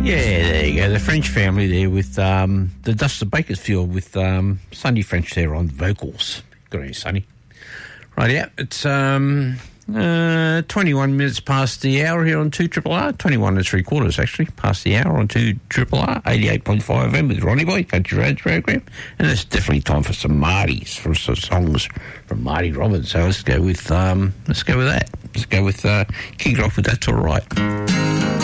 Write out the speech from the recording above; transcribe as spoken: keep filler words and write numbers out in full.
Yeah, there you go. The French family there with um, the Dustin Bakersfield with um, Sonny French there on vocals. Good on you, Sonny. Right, yeah, it's um, uh, twenty-one minutes past the hour here on two Triple R. twenty-one and three quarters, actually, past the hour on two Triple R, eighty-eight point five F M with Ronnie Boy, Country Roads program. And it's definitely time for some Martys, for some songs from Marty Robbins. So let's go with, um, let's go with that. Let's go with, uh, kick it off with That's All Right.